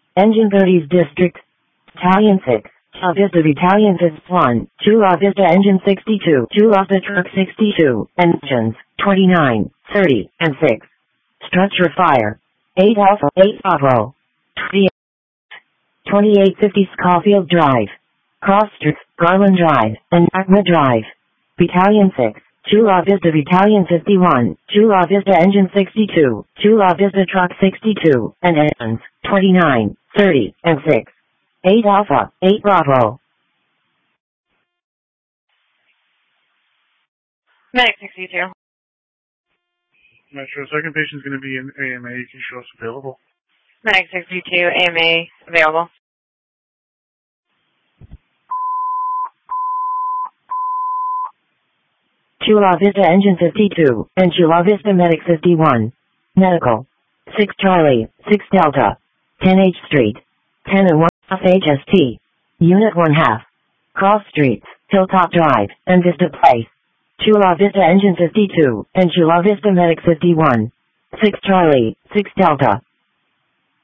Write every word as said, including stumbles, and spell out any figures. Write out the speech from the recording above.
Engine thirties District. Battalion six. La Vista Battalion Fifth one. Chula Vista Engine sixty-two. Chula Vista Truck sixty-two. Engines twenty-nine, thirty, and six. Structure fire. eight Alpha, eight Bravo. twenty-eight fifty Schofield Drive. Cross Street, Garland Drive, and Acma Drive. Battalion six. Chula Vista Battalion fifty-one. Chula Vista Engine sixty-two. Chula Vista Truck sixty-two. And engines twenty-nine, thirty, and six. eight Alpha, eight Bravo. Medic sixty-two. Metro, second patient's going to be in A M A. You can show us available. Medic sixty-two, A M A available. Chula Vista Engine fifty-two, and Chula Vista Medic fifty-one. Medical. six Charlie, six Delta. ten H Street. ten and one half H S T. Unit one half. Cross Streets, Hilltop Drive, and Vista Place. Chula Vista Engine fifty-two, and Chula Vista Medic fifty-one. six Charlie, six Delta.